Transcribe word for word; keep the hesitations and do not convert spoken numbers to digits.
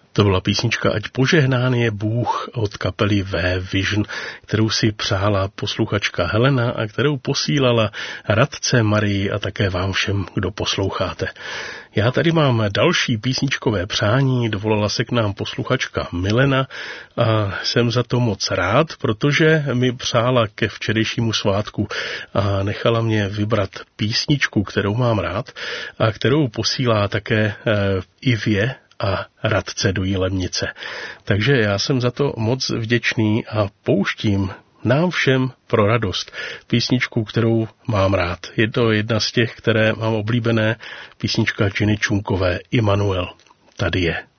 To byla písnička Ať požehnán je Bůh od kapely V Vision, kterou si přála posluchačka Helena a kterou posílala Radce Marii a také vám všem, kdo posloucháte. Já tady mám další písničkové přání, dovolala se k nám posluchačka Milena a jsem za to moc rád, protože mi přála ke včerejšímu svátku a nechala mě vybrat písničku, kterou mám rád a kterou posílá také Ivě a Radce do Jilemnice. Takže já jsem za to moc vděčný a pouštím nám všem pro radost písničku, kterou mám rád. Je to jedna z těch, které mám oblíbené, písnička Jenny Čunkové Immanuel. Tady je.